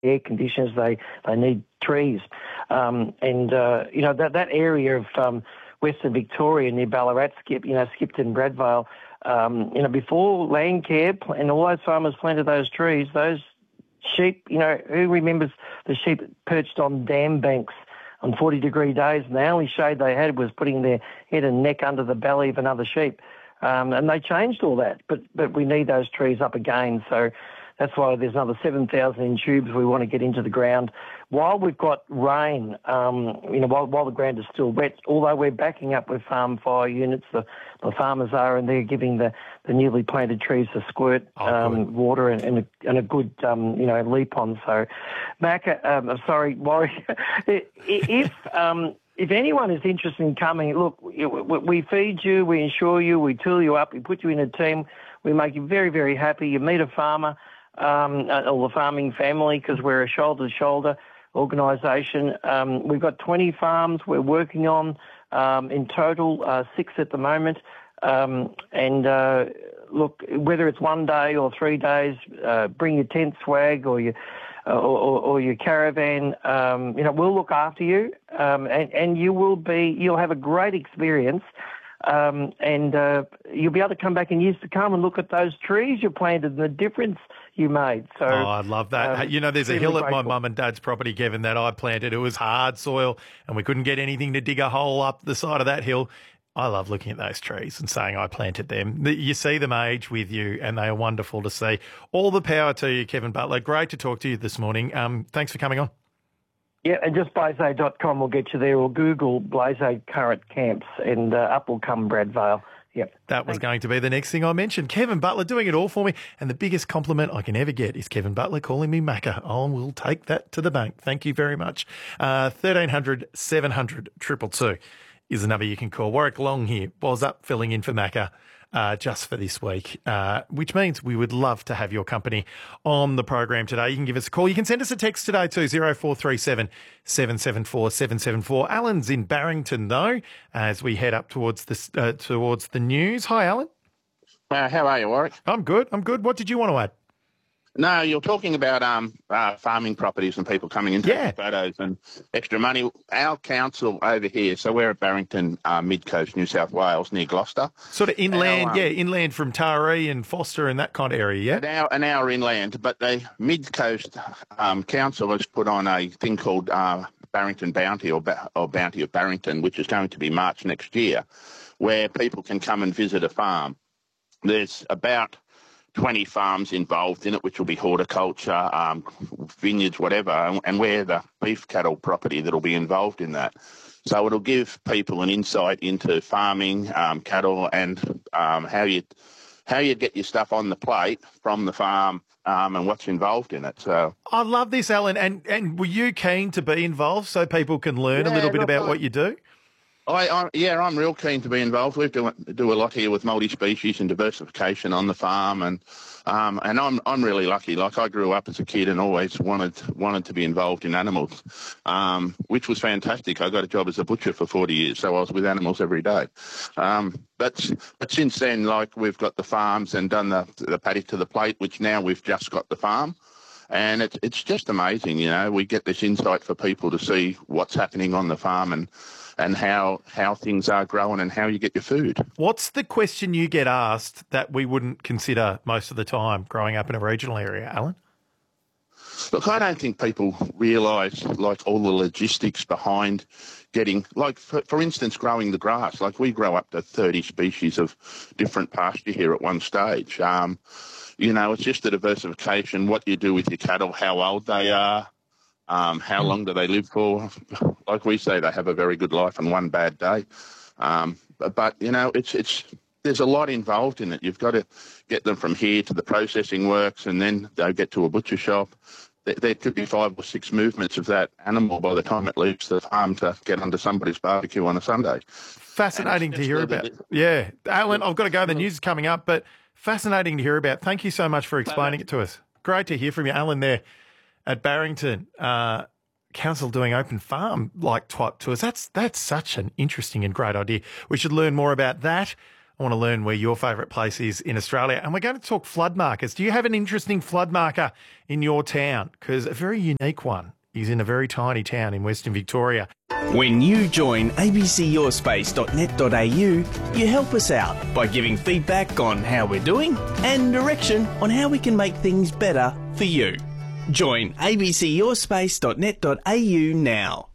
air conditioners, they need trees. That area of Western Victoria near Ballarat, Skipton, Bradvale, before Landcare and all those farmers planted those trees, those sheep, who remembers the sheep perched on dam banks on 40-degree days, and the only shade they had was putting their head and neck under the belly of another sheep. And they changed all that, but we need those trees up again. So that's why there's another 7,000 in tubes we want to get into the ground while we've got rain, while the ground is still wet, although we're backing up with farm fire units, the farmers are, and they're giving the newly planted trees a squirt water and a good, leap on. So, Warwick, if anyone is interested in coming, look, we feed you, we insure you, we tool you up, we put you in a team, we make you very, very happy. You meet a farmer or the farming family because we're a shoulder-to-shoulder organisation. We've got 20 farms we're working on, in total 6 at the moment. Look, whether it's 1 day or 3 days, bring your tent swag or your caravan. We'll look after you, and you'll have a great experience. You'll be able to come back in years to come and look at those trees you planted and the difference you made. So, I love that. There's a hill at my mum and dad's property, Kevin, that I planted. It was hard soil and we couldn't get anything to dig a hole up the side of that hill. I love looking at those trees and saying I planted them. You see them age with you and they are wonderful to see. All the power to you, Kevin Butler. Great to talk to you this morning. Thanks for coming on. Yeah, and just blazade.com will get you there, or Google Blazade Current Camps and up will come Bradvale. Yep. That was going to be the next thing I mentioned. Kevin Butler doing it all for me. And the biggest compliment I can ever get is Kevin Butler calling me Macca. I will take that to the bank. Thank you very much. 1300 700 222 is the number you can call. Warwick Long here was up filling in for Macca just for this week, which means we would love to have your company on the program today. You can give us a call. You can send us a text today too, 0437 774 774. Alan's in Barrington though, as we head up towards the news. Hi, Alan. How are you, Warwick? I'm good. What did you want to add? No, you're talking about farming properties and people coming in taking photos and extra money. Our council over here, so we're at Barrington, Mid-Coast, New South Wales, near Gloucester. Sort of inland, inland from Taree and Foster and that kind of area, yeah? An hour inland, but the Mid-Coast Council has put on a thing called Barrington Bounty or Bounty of Barrington, which is going to be March next year, where people can come and visit a farm. There's about 20 farms involved in it, which will be horticulture, vineyards, whatever, and we're the beef cattle property that'll be involved in that. So it'll give people an insight into farming, cattle, and how you get your stuff on the plate from the farm and what's involved in it. So I love this, Alan. And were you keen to be involved so people can learn a little bit about what you do? I'm real keen to be involved. We do a lot here with multi-species and diversification on the farm, and I'm really lucky. Like, I grew up as a kid and always wanted to be involved in animals, which was fantastic. I got a job as a butcher for 40 years, so I was with animals every day. But since then, like, we've got the farms and done the paddock to the plate, which now we've just got the farm. And it's just amazing, we get this insight for people to see what's happening on the farm and how things are growing and how you get your food. What's the question you get asked that we wouldn't consider most of the time growing up in a regional area, Alan? Look, I don't think people realise, like, all the logistics behind getting, like, for instance, growing the grass. Like, we grow up to 30 species of different pasture here at one stage. It's just the diversification, what you do with your cattle, how old they are, how long do they live for. Like we say, they have a very good life and one bad day. But there's a lot involved in it. You've got to get them from here to the processing works, and then they get to a butcher shop. There could be 5 or 6 movements of that animal by the time it leaves the farm to get onto somebody's barbecue on a Sunday. Fascinating to hear about. Yeah. Alan, I've got to go. The news is coming up, but fascinating to hear about. Thank you so much for explaining it to us. Great to hear from you, Alan, there at Barrington. Council doing open farm like type tours. That's such an interesting and great idea. We should learn more about that I want to learn where your favourite place is in Australia. And we're going to talk flood markers. Do you have an interesting flood marker in your town? Because a very unique one is in a very tiny town in Western Victoria. When you join abcyourspace.net.au, you help us out by giving feedback on how we're doing and direction on how we can make things better for you. Join abcyourspace.net.au now.